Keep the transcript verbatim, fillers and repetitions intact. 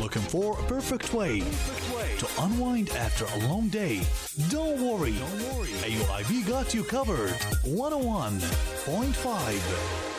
Looking for a perfect way to unwind after a long day? Don't worry. A U I V got you covered. one oh one point five